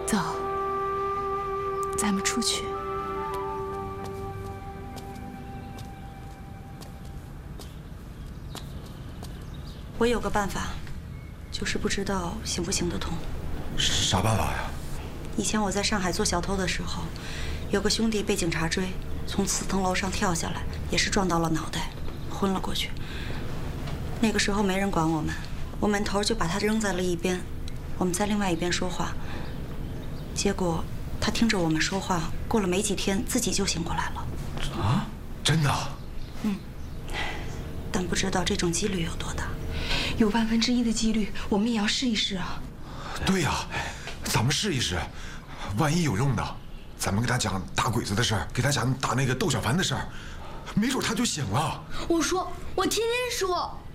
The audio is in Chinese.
走，咱们出去。 我有个办法，就是不知道行不行得通。 啥办法呀？ 以前我在上海做小偷的时候，有个兄弟被警察追，从4层楼上跳下来，也是撞到了脑袋，昏了过去。那个时候没人管我们，我们头就把他扔在了一边，我们在另外一边说话。结果他听着我们说话，过了没几天自己就醒过来了。 啊？真的？ 嗯。但不知道这种几率有多大。 有1/1000的几率，我们也要试一试啊。 对呀，咱们试一试，万一有用呢？咱们给他讲打鬼子的事儿，给他讲打那个窦小凡的事儿，没准他就醒了。 我说，我天天说。